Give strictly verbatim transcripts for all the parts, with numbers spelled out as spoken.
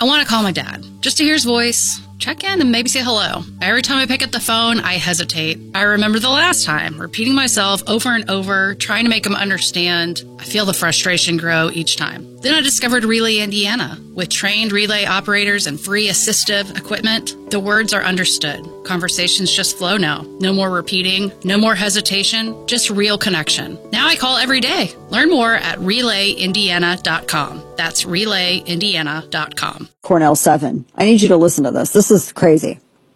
I want to call my dad just to hear his voice, check in, and maybe say hello. Every time I pick up the phone, I hesitate. I remember the last time, repeating myself over and over, trying to make him understand. I feel the frustration grow each time. Then I discovered Relay Indiana. With trained relay operators and free assistive equipment, the words are understood. Conversations just flow now. No more repeating, no more hesitation, just real connection. Now I call every day. Learn more at relay indiana dot com. That's relay indiana dot com. Cornell seven. I need you to listen to this. This is crazy.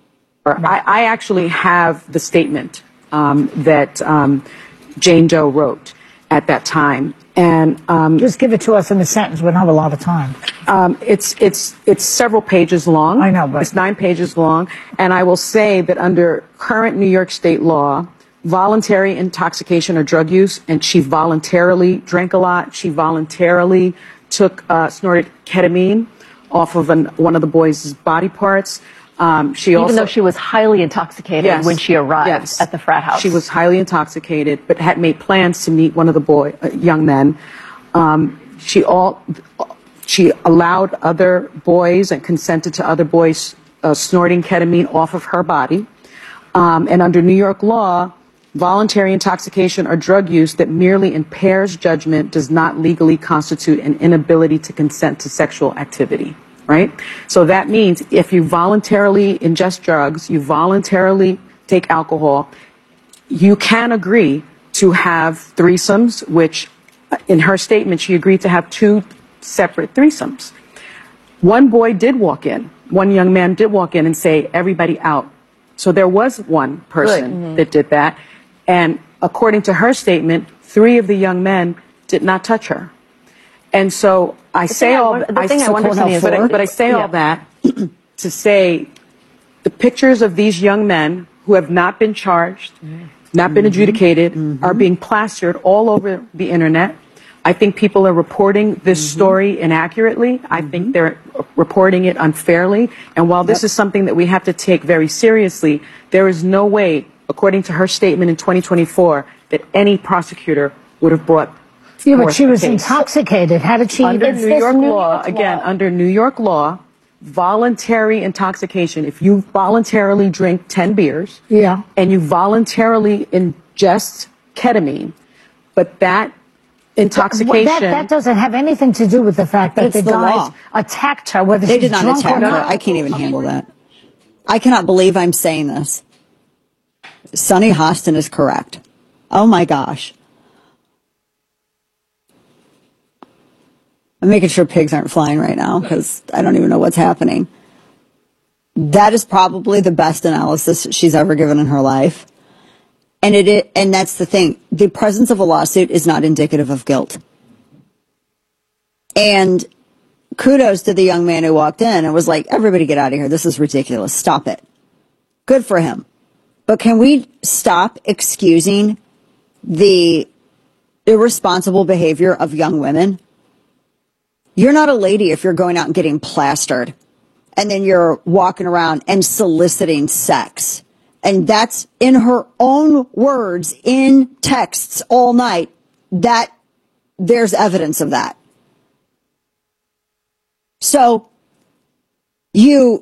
I, I actually have the statement um, that um, Jane Doe wrote at that time. And um, just give it to us in a sentence. We don't have a lot of time. Um, it's it's it's several pages long. I know, but it's nine pages long. And I will say that under current New York State law, voluntary intoxication or drug use, and she voluntarily drank a lot. She voluntarily took uh, snorted ketamine off of an, one of the boys' body parts. Um, she Even also, though she was highly intoxicated yes, when she arrived yes. at the frat house. She was highly intoxicated, but had made plans to meet one of the boy, uh, young men. Um, she all, she allowed other boys and consented to other boys uh, snorting ketamine off of her body. Um, and under New York law, voluntary intoxication or drug use that merely impairs judgment does not legally constitute an inability to consent to sexual activity. Right? So that means if you voluntarily ingest drugs, you voluntarily take alcohol, you can agree to have threesomes, which in her statement, she agreed to have two separate threesomes. One boy did walk in. One young man did walk in and say, everybody out. So there was one person mm-hmm. that did that. And according to her statement, three of the young men did not touch her. And so I the say I all, wonder, the I, thing I wonder is, but, I, but I say yeah. all that to say the pictures of these young men who have not been charged, mm-hmm. not been adjudicated, mm-hmm. are being plastered all over the internet. I think people are reporting this mm-hmm. story inaccurately. I mm-hmm. think they're reporting it unfairly. And while this yep. is something that we have to take very seriously, there is no way, according to her statement in twenty twenty-four, that any prosecutor would have brought Yeah, but she was intoxicated. How did she? Under New York New law, York again, law. under New York law, voluntary intoxication, if you voluntarily drink ten beers yeah. and you voluntarily ingest ketamine, but that intoxication... That, that doesn't have anything to do with the fact that it's the, the guys law. attacked her, whether they she's did not drunk attack or her. not. I can't even handle that. I cannot believe I'm saying this. Sunny Hostin is correct. Oh my gosh. I'm making sure pigs aren't flying right now because I don't even know what's happening. That is probably the best analysis she's ever given in her life. And it, it and that's the thing. The presence of a lawsuit is not indicative of guilt. And kudos to the young man who walked in and was like, everybody get out of here. This is ridiculous. Stop it. Good for him. But can we stop excusing the irresponsible behavior of young women? You're not a lady if you're going out and getting plastered and then you're walking around and soliciting sex. And that's in her own words in texts all night that there's evidence of that. So you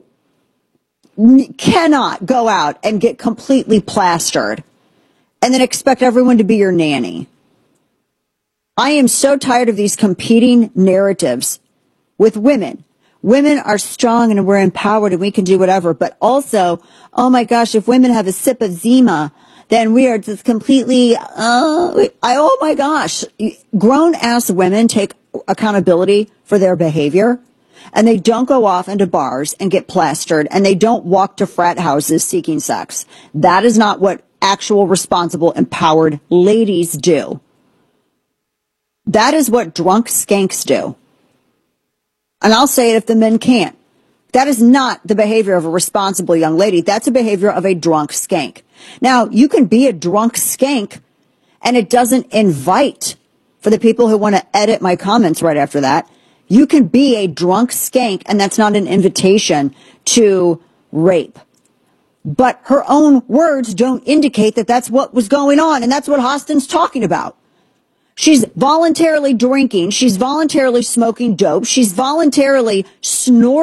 cannot go out and get completely plastered and then expect everyone to be your nanny. I am so tired of these competing narratives with women. Women are strong and we're empowered and we can do whatever. But also, oh my gosh, if women have a sip of Zima, then we are just completely, uh, I, oh my gosh. Grown ass women take accountability for their behavior and they don't go off into bars and get plastered and they don't walk to frat houses seeking sex. That is not what actual responsible empowered ladies do. That is what drunk skanks do. And I'll say it if the men can't. That is not the behavior of a responsible young lady. That's a behavior of a drunk skank. Now, you can be a drunk skank and it doesn't invite, for the people who want to edit my comments right after that, you can be a drunk skank and that's not an invitation to rape. But her own words don't indicate that that's what was going on. And that's what Hostin's talking about. She's voluntarily drinking. She's voluntarily smoking dope. She's voluntarily snorting.